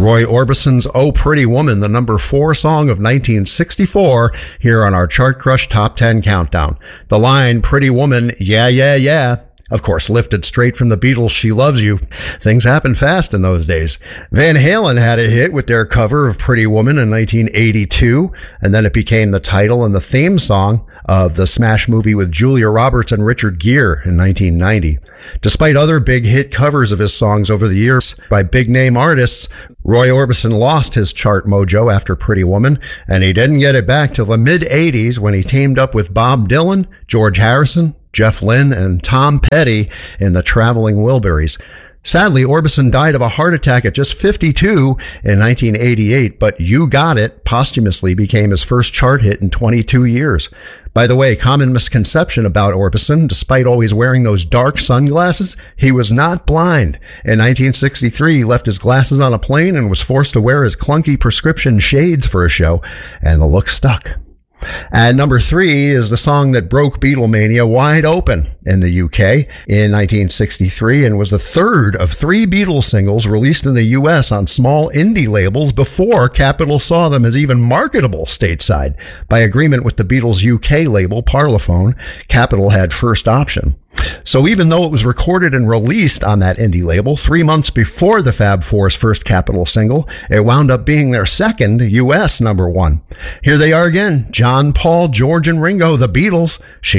Roy Orbison's Oh Pretty Woman, the number 4 song of 1964, here on our Chart Crush Top 10 Countdown. The line, Pretty Woman, yeah, yeah, yeah, of course, lifted straight from the Beatles' She Loves You. Things happened fast in those days. Van Halen had a hit with their cover of Pretty Woman in 1982, and then it became the title and the theme song of the smash movie with Julia Roberts and Richard Gere in 1990. Despite other big hit covers of his songs over the years by big-name artists, Roy Orbison lost his chart mojo after Pretty Woman, and he didn't get it back till the mid-'80s when he teamed up with Bob Dylan, George Harrison, Jeff Lynne, and Tom Petty in the Traveling Wilburys. Sadly, Orbison died of a heart attack at just 52 in 1988, but You Got It posthumously became his first chart hit in 22 years. By the way, common misconception about Orbison, despite always wearing those dark sunglasses, he was not blind. In 1963, he left his glasses on a plane and was forced to wear his clunky prescription shades for a show, and the look stuck. And number 3 is the song that broke Beatlemania wide open in the UK in 1963 and was the third of 3 Beatles singles released in the US on small indie labels before Capitol saw them as even marketable stateside. By agreement with the Beatles' UK label, Parlophone, Capitol had first option. So even though it was recorded and released on that indie label 3 months before the Fab Four's first Capitol single, it wound up being their second US number 1. Here they are again, John, Paul, George, and Ringo, the Beatles.